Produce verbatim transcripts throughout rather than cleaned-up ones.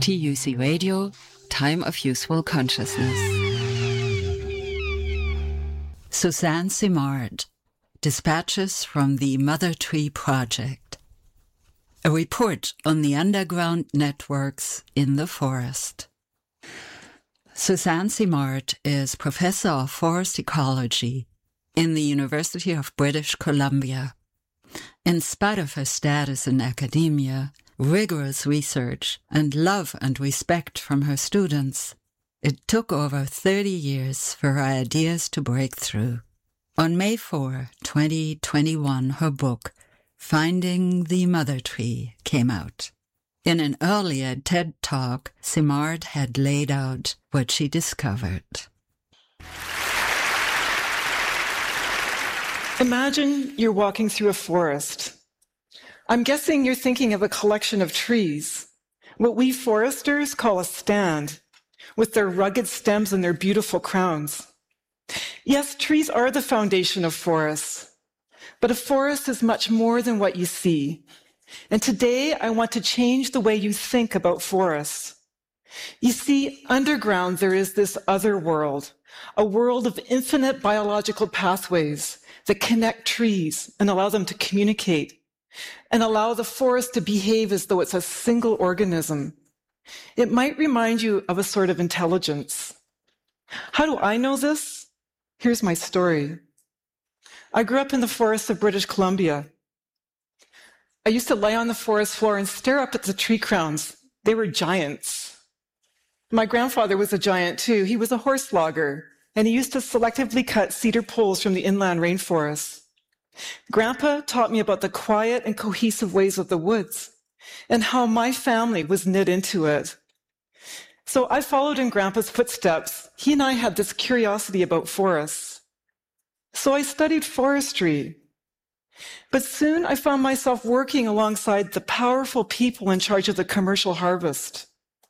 T U C Radio, Time of Useful Consciousness. Suzanne Simard, Dispatches from the Mother Tree Project. A report on the underground networks in the forest. Suzanne Simard is Professor of Forest Ecology in the University of British Columbia. In spite of her status in academia, rigorous research, and love and respect from her students, it took over thirty years for her ideas to break through. On May fourth, twenty twenty-one, her book, Finding the Mother Tree, came out. In an earlier TED Talk, Simard had laid out what she discovered. Imagine you're walking through a forest. I'm guessing you're thinking of a collection of trees, what we foresters call a stand, with their rugged stems and their beautiful crowns. Yes, trees are the foundation of forests, but a forest is much more than what you see. And today I want to change the way you think about forests. You see, underground there is this other world, a world of infinite biological pathways that connect trees and allow them to communicate, and allow the forest to behave as though it's a single organism. It might remind you of a sort of intelligence. How do I know this? Here's my story. I grew up in the forests of British Columbia. I used to lay on the forest floor and stare up at the tree crowns. They were giants. My grandfather was a giant too. He was a horse logger, and he used to selectively cut cedar poles from the inland rainforests. Grandpa taught me about the quiet and cohesive ways of the woods and how my family was knit into it. So I followed in Grandpa's footsteps. He and I had this curiosity about forests. So I studied forestry. But soon I found myself working alongside the powerful people in charge of the commercial harvest.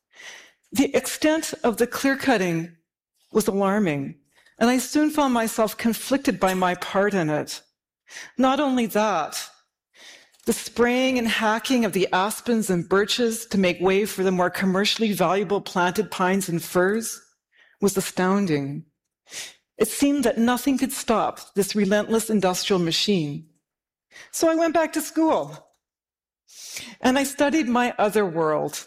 The extent of the clear-cutting was alarming, and I soon found myself conflicted by my part in it. Not only that, the spraying and hacking of the aspens and birches to make way for the more commercially valuable planted pines and firs was astounding. It seemed that nothing could stop this relentless industrial machine. So I went back to school, and I studied my other world.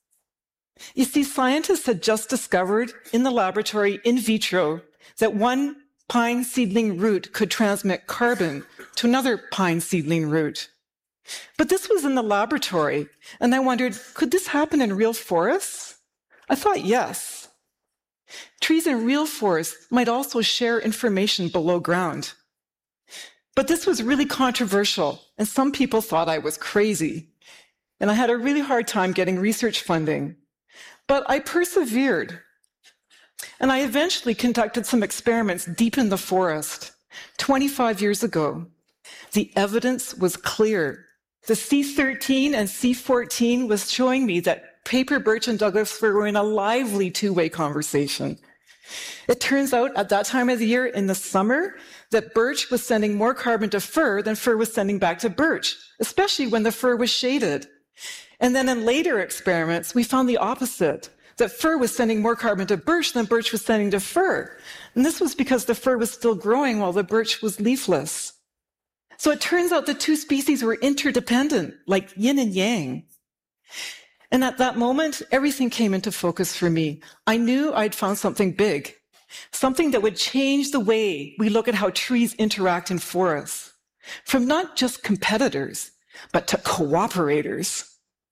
You see, scientists had just discovered in the laboratory in vitro that one pine seedling root could transmit carbon to another pine seedling root. But this was in the laboratory, and I wondered, could this happen in real forests? I thought yes. Trees in real forests might also share information below ground. But this was really controversial, and some people thought I was crazy. And I had a really hard time getting research funding. But I persevered. And I eventually conducted some experiments deep in the forest, twenty-five years ago. The evidence was clear. The C thirteen and C fourteen was showing me that paper birch and Douglas fir were in a lively two-way conversation. It turns out at that time of the year in the summer that birch was sending more carbon to fir than fir was sending back to birch, especially when the fir was shaded. And then in later experiments, we found the opposite, that fir was sending more carbon to birch than birch was sending to fir. And this was because the fir was still growing while the birch was leafless. So it turns out the two species were interdependent, like yin and yang. And at that moment, everything came into focus for me. I knew I'd found something big, something that would change the way we look at how trees interact in forests, from not just competitors, but to cooperators.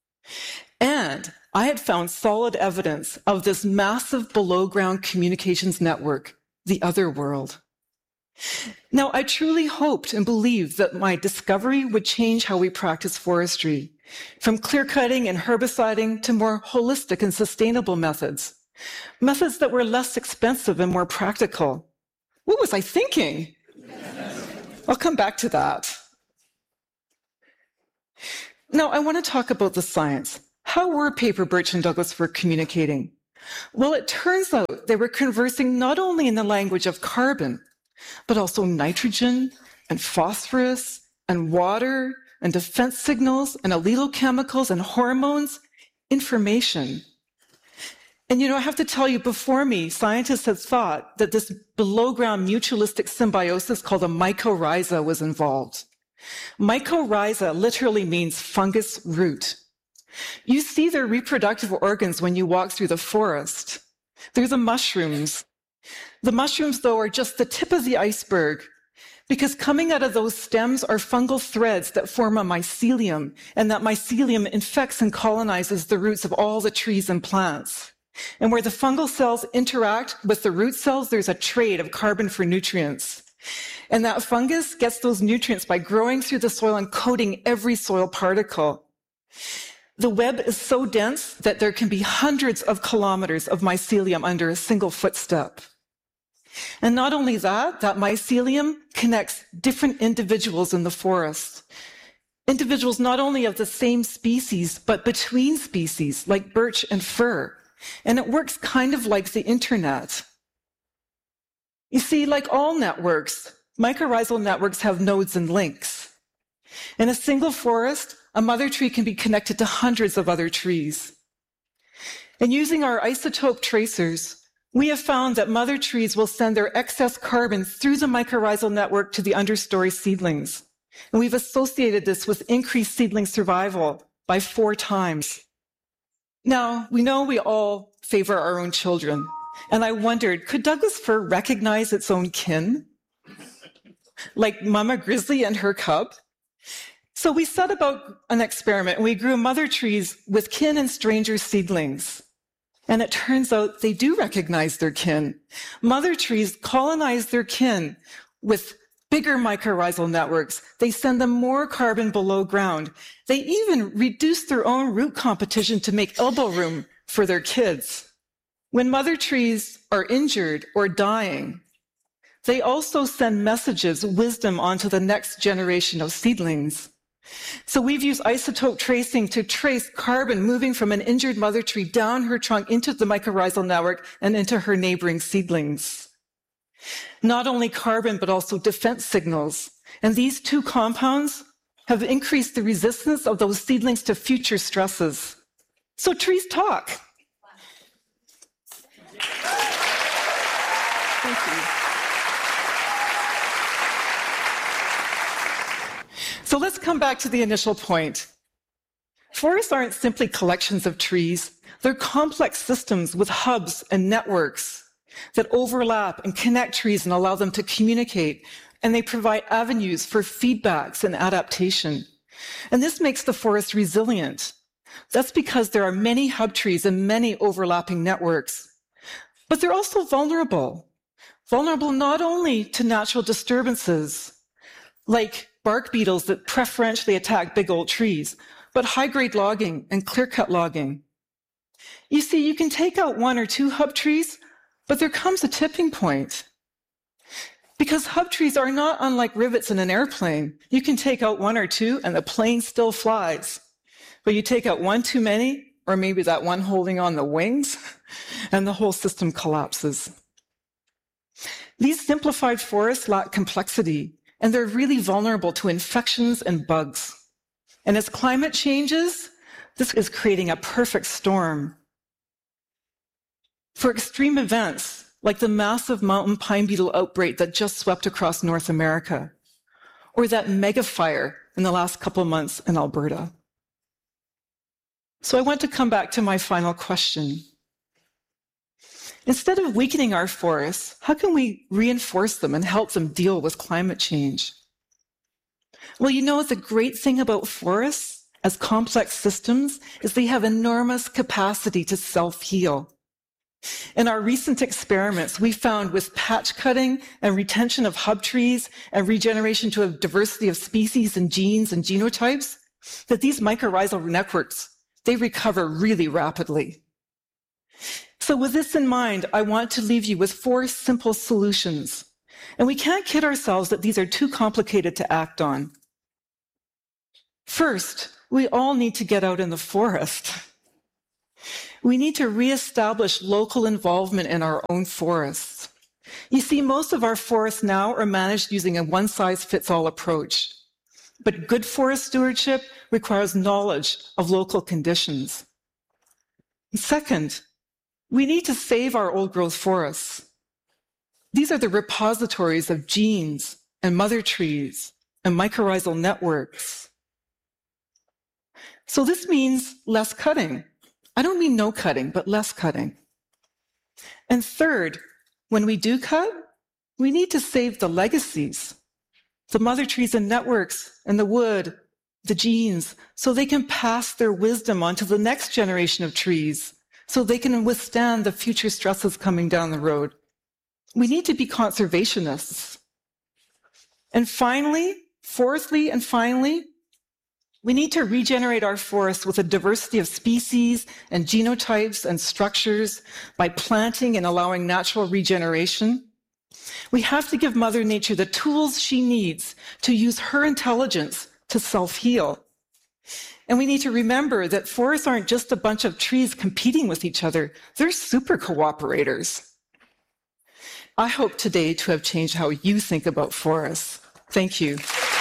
And I had found solid evidence of this massive below-ground communications network, the other world. Now, I truly hoped and believed that my discovery would change how we practice forestry, from clear-cutting and herbiciding to more holistic and sustainable methods, methods that were less expensive and more practical. What was I thinking? I'll come back to that. Now, I want to talk about the science. How were paper birch and Douglas fir communicating? Well, it turns out they were conversing not only in the language of carbon, but also nitrogen and phosphorus and water and defense signals and allele chemicals and hormones, information. And you know, I have to tell you, before me, scientists have thought that this below-ground mutualistic symbiosis called a mycorrhiza was involved. Mycorrhiza literally means fungus root. You see their reproductive organs when you walk through the forest. They're the mushrooms. The mushrooms, though, are just the tip of the iceberg, because coming out of those stems are fungal threads that form a mycelium, and that mycelium infects and colonizes the roots of all the trees and plants. And where the fungal cells interact with the root cells, there's a trade of carbon for nutrients. And that fungus gets those nutrients by growing through the soil and coating every soil particle. The web is so dense that there can be hundreds of kilometers of mycelium under a single footstep. And not only that, that mycelium connects different individuals in the forest. Individuals not only of the same species, but between species, like birch and fir. And it works kind of like the internet. You see, like all networks, mycorrhizal networks have nodes and links. In a single forest, a mother tree can be connected to hundreds of other trees. And using our isotope tracers, we have found that mother trees will send their excess carbon through the mycorrhizal network to the understory seedlings. And we've associated this with increased seedling survival by four times. Now, we know we all favor our own children. And I wondered, could Douglas fir recognize its own kin? Like Mama Grizzly and her cub? So we set about an experiment, and we grew mother trees with kin and stranger seedlings. And it turns out they do recognize their kin. Mother trees colonize their kin with bigger mycorrhizal networks. They send them more carbon below ground. They even reduce their own root competition to make elbow room for their kids. When mother trees are injured or dying, they also send messages, wisdom, onto the next generation of seedlings. So we've used isotope tracing to trace carbon moving from an injured mother tree down her trunk into the mycorrhizal network and into her neighboring seedlings. Not only carbon, but also defense signals. And these two compounds have increased the resistance of those seedlings to future stresses. So trees talk. Thank you. So let's come back to the initial point. Forests aren't simply collections of trees. They're complex systems with hubs and networks that overlap and connect trees and allow them to communicate. And they provide avenues for feedbacks and adaptation. And this makes the forest resilient. That's because there are many hub trees and many overlapping networks. But they're also vulnerable. Vulnerable not only to natural disturbances, like bark beetles that preferentially attack big old trees, but high-grade logging and clear-cut logging. You see, you can take out one or two hub trees, but there comes a tipping point. Because hub trees are not unlike rivets in an airplane. You can take out one or two and the plane still flies. But you take out one too many, or maybe that one holding on the wings, and the whole system collapses. These simplified forests lack complexity, and they're really vulnerable to infections and bugs. And as climate changes, this is creating a perfect storm for extreme events like the massive mountain pine beetle outbreak that just swept across North America, or that mega fire in the last couple of months in Alberta. So I want to come back to my final question. Instead of weakening our forests, how can we reinforce them and help them deal with climate change? Well, you know, the great thing about forests as complex systems is they have enormous capacity to self-heal. In our recent experiments, we found with patch cutting and retention of hub trees and regeneration to a diversity of species and genes and genotypes, that these mycorrhizal networks, they recover really rapidly. So with this in mind, I want to leave you with four simple solutions. And we can't kid ourselves that these are too complicated to act on. First, we all need to get out in the forest. We need to reestablish local involvement in our own forests. You see, most of our forests now are managed using a one-size-fits-all approach. But good forest stewardship requires knowledge of local conditions. Second, We need to save our old-growth forests. These are the repositories of genes and mother trees and mycorrhizal networks. So this means less cutting. I don't mean no cutting, but less cutting. And third, when we do cut, we need to save the legacies, the mother trees and networks and the wood, the genes, so they can pass their wisdom on to the next generation of trees, so they can withstand the future stresses coming down the road. We need to be conservationists. And finally, fourthly and finally, we need to regenerate our forests with a diversity of species and genotypes and structures by planting and allowing natural regeneration. We have to give Mother Nature the tools she needs to use her intelligence to self-heal. And we need to remember that forests aren't just a bunch of trees competing with each other. They're super cooperators. I hope today to have changed how you think about forests. Thank you.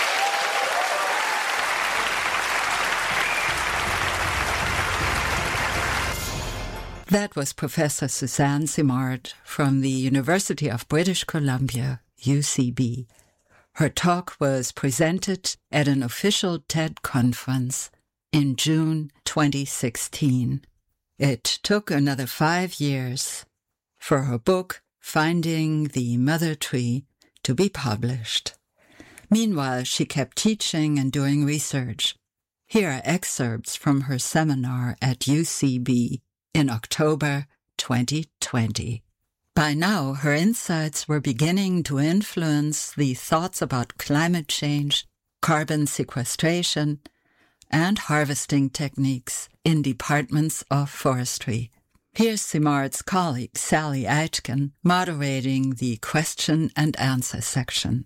That was Professor Suzanne Simard from the University of British Columbia, U C B. Her talk was presented at an official TED conference in June twenty sixteen. It took another five years for her book, Finding the Mother Tree, to be published. Meanwhile, she kept teaching and doing research. Here are excerpts from her seminar at U C B in October twenty twenty. By now, her insights were beginning to influence the thoughts about climate change, carbon sequestration, and harvesting techniques in departments of forestry. Here's Simard's colleague, Sally Aitken, moderating the question and answer section.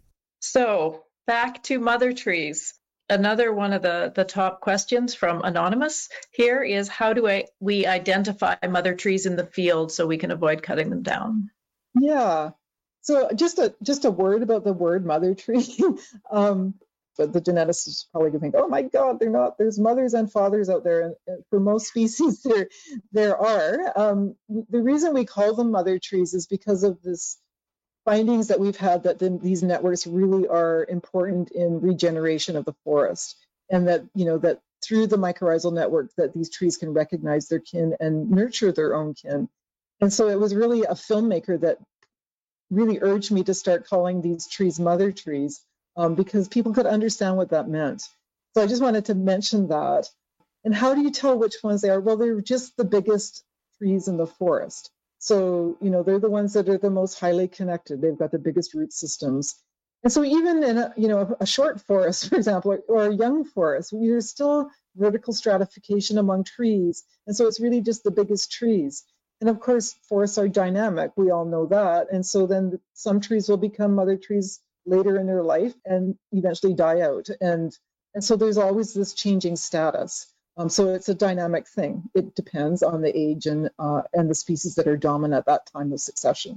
So, back to mother trees. Another one of the, the top questions from Anonymous here is, how do I, we identify mother trees in the field so we can avoid cutting them down? Yeah. So just a just a word about the word mother tree. um, but the geneticist is probably going to think, oh my God, they're not. There's mothers and fathers out there, and, and for most species there there are. Um, the reason we call them mother trees is because of this findings that we've had that the, these networks really are important in regeneration of the forest, and that, you know, that through the mycorrhizal network that these trees can recognize their kin and nurture their own kin. And so it was really a filmmaker that really urged me to start calling these trees mother trees, um, because people could understand what that meant. So I just wanted to mention that. And how do you tell which ones they are? Well, they're just the biggest trees in the forest. So, you know, they're the ones that are the most highly connected. They've got the biggest root systems. And so even in a, you know, a short forest, for example, or, or a young forest, there's still vertical stratification among trees. And so it's really just the biggest trees. And of course, forests are dynamic. We all know that. And so then some trees will become mother trees later in their life and eventually die out. And, and so there's always this changing status. Um, so it's a dynamic thing. It depends on the age and uh, and the species that are dominant at that time of succession.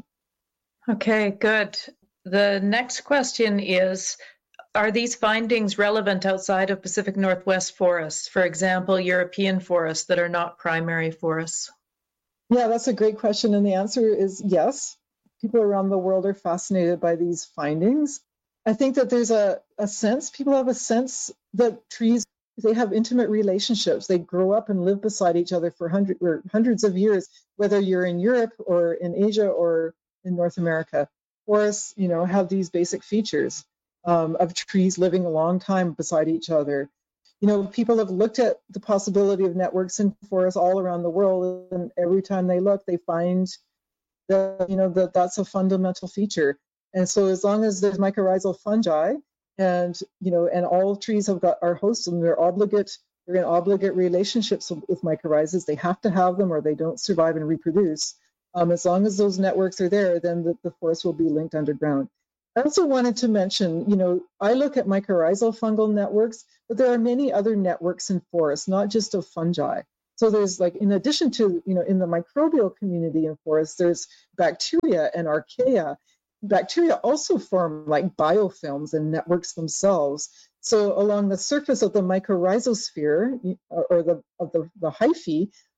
Okay, good. The next question is, are these findings relevant outside of Pacific Northwest forests, for example, European forests that are not primary forests? Yeah, that's a great question. And the answer is yes. People around the world are fascinated by these findings. I think that there's a, a sense, people have a sense that trees, they have intimate relationships. They grow up and live beside each other for hundred, or hundreds of years, whether you're in Europe or in Asia or in North America. Forests, you know, have these basic features um, of trees living a long time beside each other. You know, people have looked at the possibility of networks in forests all around the world, and every time they look, they find that, you know, that that's a fundamental feature. And so as long as there's mycorrhizal fungi, and, you know, and all trees have got our hosts, and they're obligate, they're in obligate relationships with mycorrhizas. They have to have them or they don't survive and reproduce. Um, as long as those networks are there, then the, the forest will be linked underground. I also wanted to mention, you know, I look at mycorrhizal fungal networks, but there are many other networks in forests, not just of fungi. So there's, like, in addition to, you know, in the microbial community in forests, there's bacteria and archaea. Bacteria also form like biofilms and networks themselves. So along the surface of the mycorrhizosphere, or the of the, the hyphae,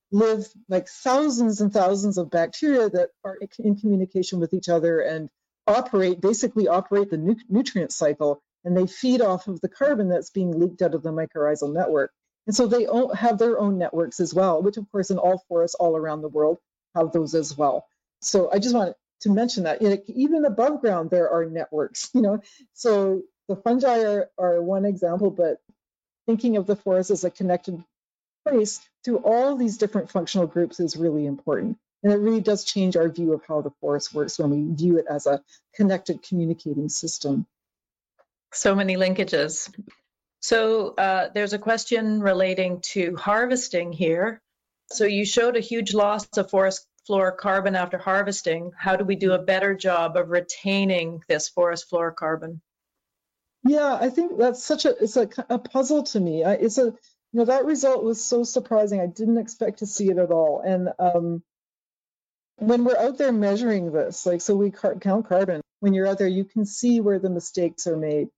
live like thousands and thousands of bacteria that are in communication with each other and operate, basically operate the nu- nutrient cycle, and they feed off of the carbon that's being leaked out of the mycorrhizal network. And so they have their own networks as well, which of course in all forests all around the world have those as well. So I just want to mention that, you know, even above ground there are networks, you know. So the fungi are, are one example, but thinking of the forest as a connected place to all these different functional groups is really important. And it really does change our view of how the forest works when we view it as a connected communicating system. So many linkages. So uh, there's a question relating to harvesting here. So you showed a huge loss of forest floor carbon after harvesting. How do we do a better job of retaining this forest floor carbon? Yeah, I think that's such a, it's a, a puzzle to me. I, it's a, you know, that result was so surprising. I didn't expect to see it at all. And um, when we're out there measuring this, like, so we car- count carbon, when you're out there, you can see where the mistakes are made.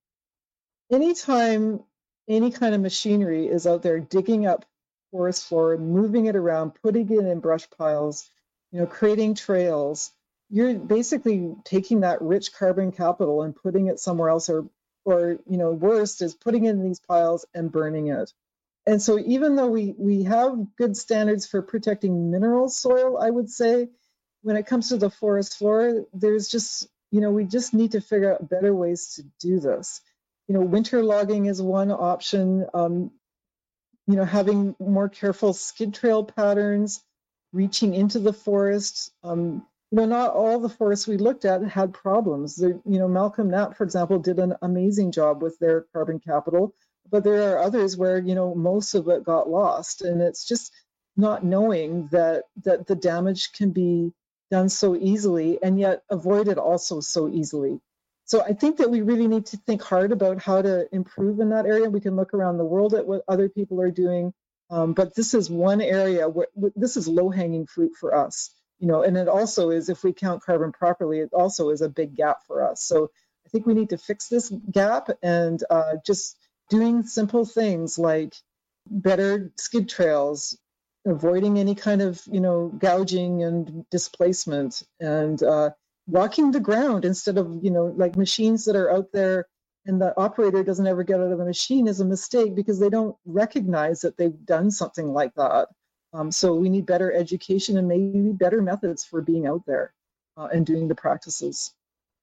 Anytime any kind of machinery is out there digging up forest floor, moving it around, putting it in brush piles, you know, creating trails, you're basically taking that rich carbon capital and putting it somewhere else, or, or you know, worst is putting it in these piles and burning it. And so even though we, we have good standards for protecting mineral soil, I would say, when it comes to the forest floor, there's just, you know, we just need to figure out better ways to do this. You know, winter logging is one option. Um, you know, having more careful skid trail patterns, reaching into the forest. Um, you know, not all the forests we looked at had problems. There, you know, Malcolm Knapp, for example, did an amazing job with their carbon capital, but there are others where, you know, most of it got lost. And it's just not knowing that that the damage can be done so easily and yet avoided also so easily. So I think that we really need to think hard about how to improve in that area. We can look around the world at what other people are doing, um, but this is one area where this is low-hanging fruit for us, you know. And it also is, if we count carbon properly, it also is a big gap for us. So I think we need to fix this gap, and uh, just doing simple things like better skid trails, avoiding any kind of, you know, gouging and displacement, and uh, walking the ground instead of, you know, like machines that are out there and the operator doesn't ever get out of the machine is a mistake because they don't recognize that they've done something like that. Um, so we need better education and maybe better methods for being out there uh, and doing the practices.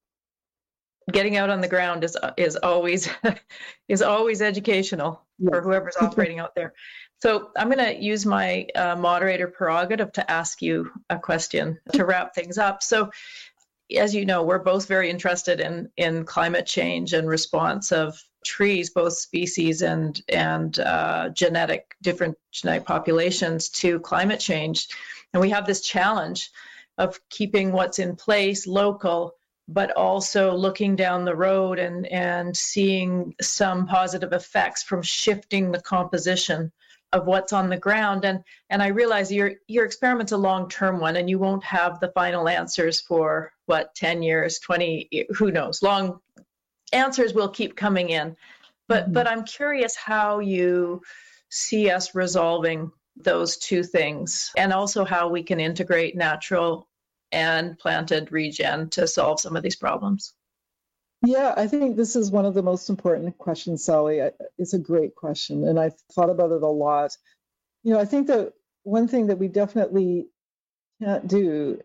Getting out on the ground is is always is always educational yes. for whoever's operating out there. So I'm going to use my uh, moderator prerogative to ask you a question to wrap things up. So, as you know, we're both very interested in in climate change and response of trees, both species and and uh, genetic different genetic populations to climate change, and we have this challenge of keeping what's in place local, but also looking down the road and and seeing some positive effects from shifting the composition of what's on the ground. And and I realize your your experiment's a long-term one, and you won't have the final answers for what, ten years, twenty, who knows. Long answers will keep coming in. But mm-hmm. but I'm curious how you see us resolving those two things, and also how we can integrate natural and planted regen to solve some of these problems. Yeah, I think this is one of the most important questions, Sally. It's a great question, and I've thought about it a lot. You know, I think that one thing that we definitely can't do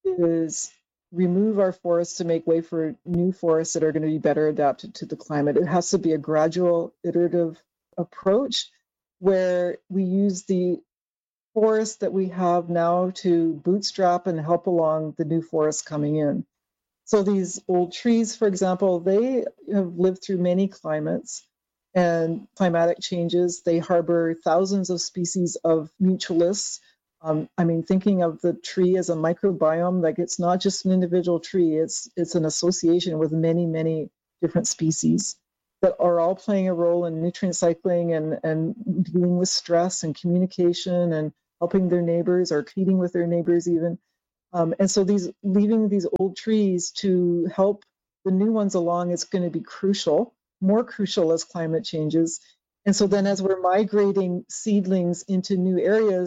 is remove our forests to make way for new forests that are going to be better adapted to the climate. It has to be a gradual, iterative approach where we use the forest that we have now to bootstrap and help along the new forests coming in. So these old trees, for example, they have lived through many climates and climatic changes. They harbor thousands of species of mutualists. Um, I mean, thinking of the tree as a microbiome, like it's not just an individual tree, it's it's an association with many, many different species that are all playing a role in nutrient cycling and, and dealing with stress and communication and helping their neighbors or competing with their neighbors even. Um, and so these leaving these old trees to help the new ones along is going to be crucial, more crucial as climate changes. And so then as we're migrating seedlings into new areas,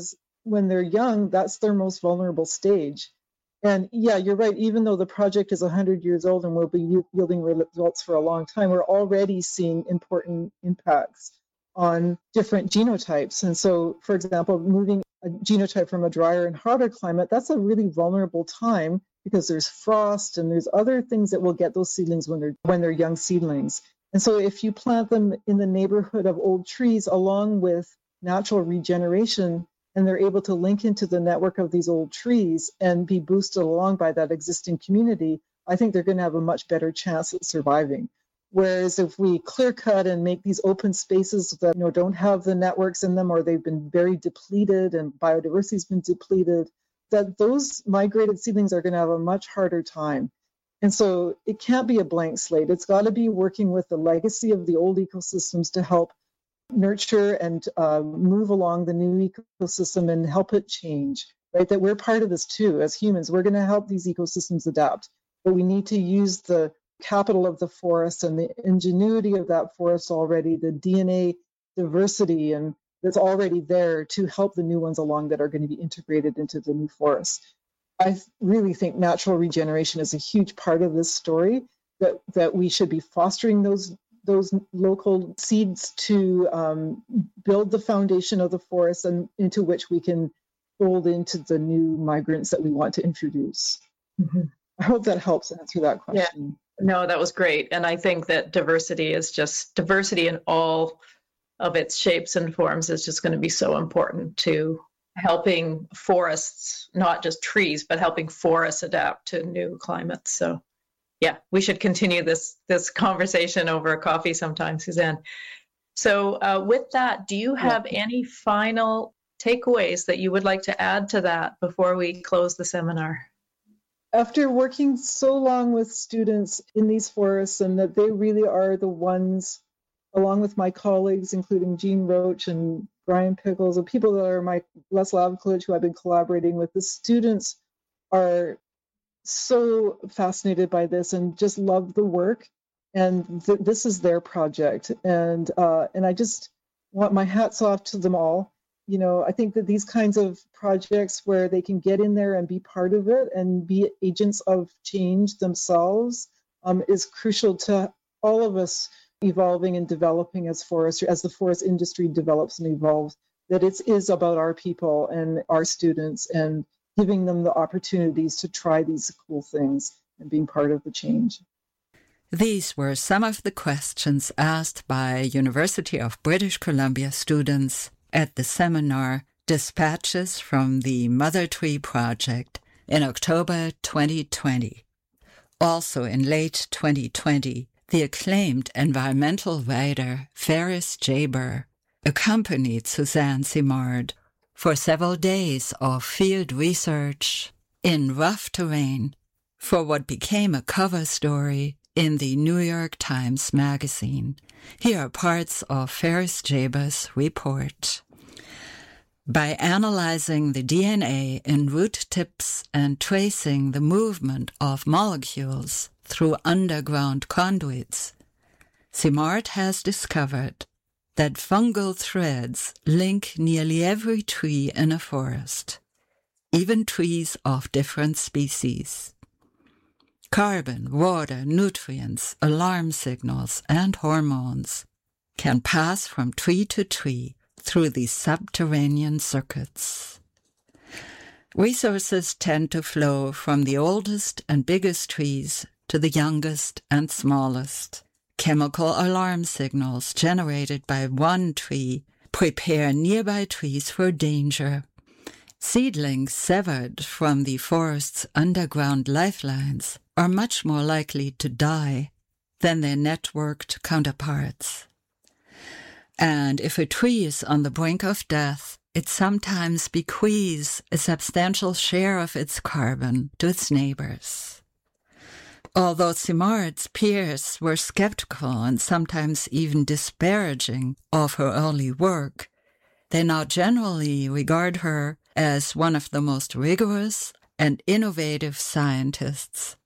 when they're young, that's their most vulnerable stage. And yeah, you're right. Even though the project is one hundred years old and will be yielding results for a long time, we're already seeing important impacts on different genotypes. And so, for example, moving a genotype from a drier and hotter climate, that's a really vulnerable time because there's frost and there's other things that will get those seedlings when they're when they're young seedlings. And so if you plant them in the neighborhood of old trees along with natural regeneration, and they're able to link into the network of these old trees and be boosted along by that existing community, I think they're going to have a much better chance at surviving. Whereas if we clear cut and make these open spaces that, you know, don't have the networks in them, or they've been very depleted and biodiversity's been depleted, that those migrated seedlings are going to have a much harder time. And so it can't be a blank slate. It's got to be working with the legacy of the old ecosystems to help nurture and uh, move along the new ecosystem and help it change, right? That we're part of this too. As humans, we're going to help these ecosystems adapt, but we need to use the capital of the forest and the ingenuity of that forest already, the D N A diversity and that's already there to help the new ones along that are going to be integrated into the new forest. I really think natural regeneration is a huge part of this story, that, that we should be fostering those those local seeds to um, build the foundation of the forest and into which we can fold into the new migrants that we want to introduce. Mm-hmm. I hope that helps answer that question. Yeah. No, that was great. And I think that diversity is just, diversity in all of its shapes and forms is just going to be so important to helping forests, not just trees, but helping forests adapt to new climates. So yeah, we should continue this this conversation over a coffee sometime, Suzanne. So uh, with that, do you have yeah. any final takeaways that you would like to add to that before we close the seminar? After working so long with students in these forests, and that they really are the ones, along with my colleagues, including Jean Roach and Brian Pickles, and people that are my Les Lavcoolidge who I've been collaborating with, the students are so fascinated by this and just love the work, and th- this is their project, and uh, and I just want my hats off to them all. You know, I think that these kinds of projects where they can get in there and be part of it and be agents of change themselves um, is crucial to all of us evolving and developing as forestry, as the forest industry develops and evolves. That it is about our people and our students and giving them the opportunities to try these cool things and being part of the change. These were some of the questions asked by University of British Columbia students at the seminar Dispatches from the Mother Tree Project in October twenty twenty. Also in late twenty twenty, the acclaimed environmental writer Ferris Jaber accompanied Suzanne Simard for several days of field research in rough terrain for what became a cover story in the New York Times Magazine. Here are parts of Ferris Jaber's report. By analyzing the D N A in root tips and tracing the movement of molecules through underground conduits, Simard has discovered that fungal threads link nearly every tree in a forest, even trees of different species. Carbon, water, nutrients, alarm signals, and hormones can pass from tree to tree through these subterranean circuits. Resources tend to flow from the oldest and biggest trees to the youngest and smallest. Chemical alarm signals generated by one tree prepare nearby trees for danger. Seedlings severed from the forest's underground lifelines are much more likely to die than their networked counterparts. And if a tree is on the brink of death, it sometimes bequeaths a substantial share of its carbon to its neighbors. Although Simard's peers were skeptical and sometimes even disparaging of her early work, they now generally regard her as one of the most rigorous and innovative scientists